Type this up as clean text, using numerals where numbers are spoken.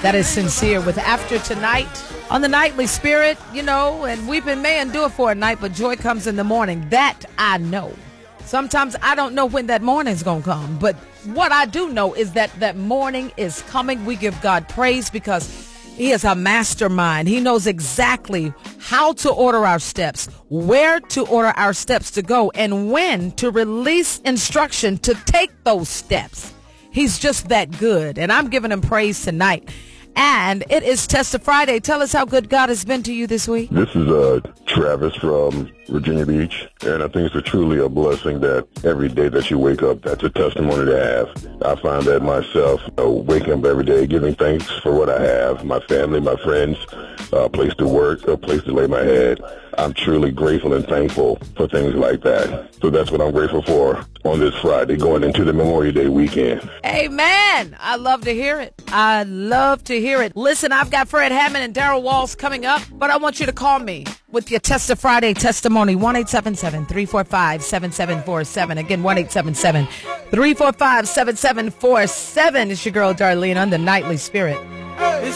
That is Sincere with After Tonight on the Nightly Spirit, and weeping may endure for a night, but joy comes in the morning. That I know. Sometimes I don't know when that morning's going to come, but what I do know is that morning is coming. We give God praise because He is a mastermind. He knows exactly how to order our steps, where to order our steps to go, and when to release instruction to take those steps. He's just that good, and I'm giving Him praise tonight. And it is Test of Friday. Tell us how good God has been to you this week. This is Travis from Virginia Beach, and I think it's truly a blessing that every day that you wake up, that's a testimony to have. I find that myself waking up every day, giving thanks for what I have, my family, my friends, a place to work, a place to lay my head. I'm truly grateful and thankful for things like that. So that's what I'm grateful for on this Friday, going into the Memorial Day weekend. Amen. I love to hear it. I love to hear it. Listen, I've got Fred Hammond and Daryl Walls coming up, but I want you to call me with your Test of Friday testimony, 1-877-345-7747. Again, 1-877-345-7747. It's your girl, Darlene, on the Nightly Spirit.